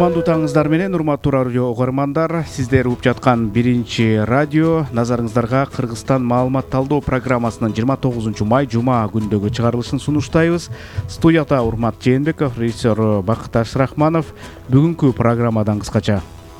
Кутмандуу таңыңыздар менен урматтуу радио угармандар, сиздер угуп жаткан биринчи радио. Назарыңыздарга Кыргызстан маалымат талдоо программасынын 29 май жума күндөгү чыгарылышын сунуштайбыз. Студияда Урмат Жээнбеков, режиссер Бакыт Ашрахманов. Бүгүнкү программадан кыскача.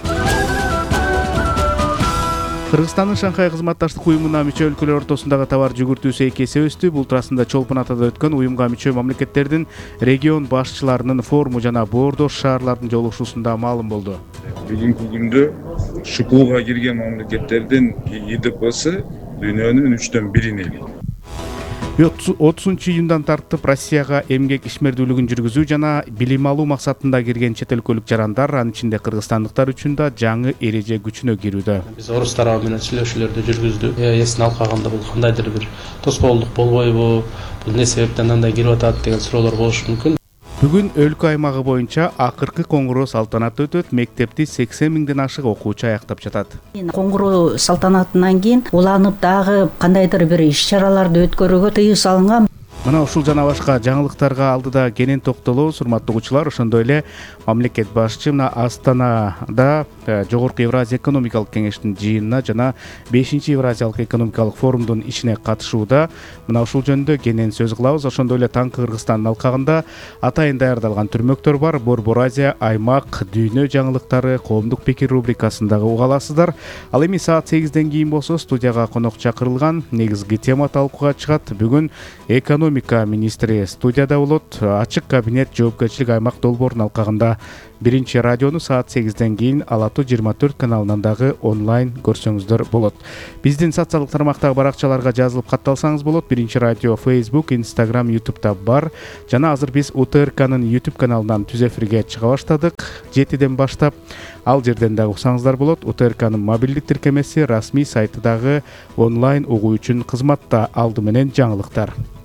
Кыргызстандын Шанхай кызматташтык уюмуна мүчө өлкөлөр ортосундагы товар жүгүртүүсү 2 эсе өстү. Бул туурасында Чолпон Атада өткөн уюмга мүчө мамлекеттердин регион башчыларынын форуму жана боордош шаарлардын жолугушуусунда маалым болду. Бүгүнкү күндө ШКУга кирген мамлекеттердин ИДПсы дүйнөнүн 1/3 эл. 30-июндан тартып Россияга эмгек ишмердүүлүгүн жүргүзүү жана билим алуу максатында кирген чет өлкөлүк жарандар, анын ичинде кыргызстандыктар үчүн да жаңы эреже күчүнө кирүүдө. Биз орустар менен сүйлөшүүлөрдү жүргүздүк. Эсин алкаганда бул кандайдыр бир тоскоолдук болбойбу, бул эмне себептен андай кирип атат деген суроолор болушу мүмкүн. Бүгүн өлкө аймагы боюнча акыркы коңгуроо салтанаты өтөт. Мектепти 80 миңден ашык окуучу аяктап жатат. Коңгуроо салтанатынан кийин уланып дагы кандайдыр бир иш-чараларды өткөрүүгө тыюу салынган. Мына ушул жана башка жаңылыктарга алдыда кенен токтолобуз, урматтуу угуучулар. Ошондой эле мамлекет башчы мына Астанада Жогорку Евразия экономикалык кеңештин жыйынына жана 5-Евразиялык экономикалык форумдун ишине катышууда. Мына ушул жөнүндө кенен сөз кылабыз. Ошондой эле таңкы Кыргызстандын алкагында атайын даярдалган түрмөктөр бар. Борбор Азия, аймак, дүйнө жаңылыктары, коомдук пикир рубрикасындагы уга аласыздар. Ал эми саат 8ден кийин болсо студияга конок чакырылган. Негизги тема талкууга чыгат. Бүгүн экономика министри студияда болот. Ачык кабинет жоопкерчилик аймак долбоорунун алкагында биринчи радиону саат 8ден кийин Ала Тоо 24 каналынан дагы онлайн көрсөңүздөр болот. Биздин социалдык тармактагы баракчаларга жазылып катталсаңыз болот. Биринчи радио Facebook, Instagram, YouTube'да бар. Жана азыр биз УТРКнын YouTube каналынан түз эфирге чыга баштадык. 7ден баштап ал жерден дагы уксаңыздар болот. УТРКнын мобилдик тиркемеси, расмий сайты дагы онлайн угуу үчүн кызматта. Алды менен жаңылыктар.